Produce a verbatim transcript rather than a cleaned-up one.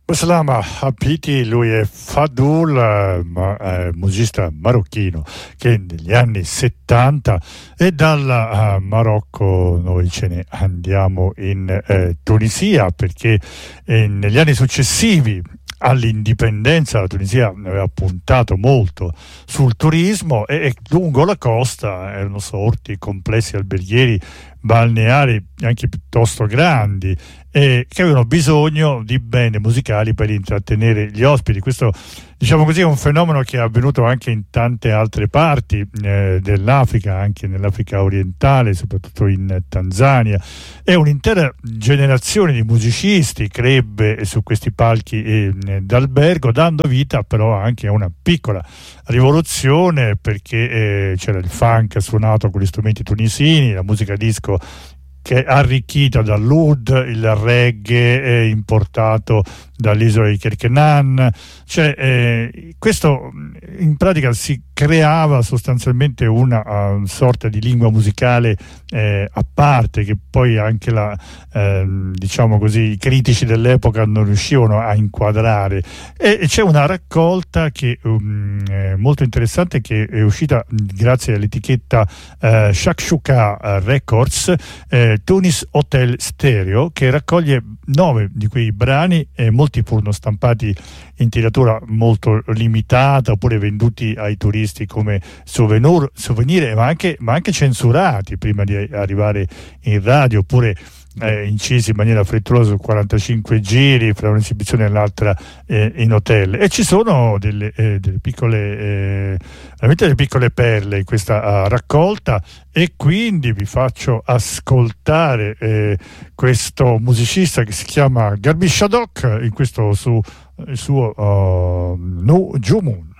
Salama Apiti, lui è Fadul, ma, eh, musicista marocchino che negli anni settanta e dal uh, Marocco noi ce ne andiamo in eh, Tunisia, perché eh, negli anni successivi all'indipendenza la Tunisia aveva puntato molto sul turismo e, e lungo la costa erano sorti complessi alberghieri balneari anche piuttosto grandi e che avevano bisogno di beni musicali per intrattenere gli ospiti. Questo, diciamo così, è un fenomeno che è avvenuto anche in tante altre parti eh, dell'Africa, anche nell'Africa orientale, soprattutto in Tanzania, e un'intera generazione di musicisti crebbe su questi palchi eh, d'albergo, dando vita però anche a una piccola rivoluzione, perché eh, c'era il funk suonato con gli strumenti tunisini, la musica disco che è arricchita dall'oud, il reggae è importato dall'isola di Kerkenan, cioè eh, questo in pratica si creava sostanzialmente una uh, sorta di lingua musicale eh, a parte, che poi anche la, eh, diciamo così, i critici dell'epoca non riuscivano a inquadrare, e, e c'è una raccolta che um, è molto interessante, che è uscita grazie all'etichetta eh, Shakshuka Records, eh, Tunis Hotel Stereo, che raccoglie nove di quei brani, e molti furono stampati in tiratura molto limitata oppure venduti ai turisti come souvenir, souvenir ma, anche, ma anche censurati prima di arrivare in radio, oppure eh, incisi in maniera frettolosa su quarantacinque giri fra un'esibizione e l'altra eh, in hotel. E ci sono delle, eh, delle piccole eh, veramente delle piccole perle in questa uh, raccolta, e quindi vi faccio ascoltare eh, questo musicista che si chiama Garbi Shadok in questo su il suo uh, No Jumun.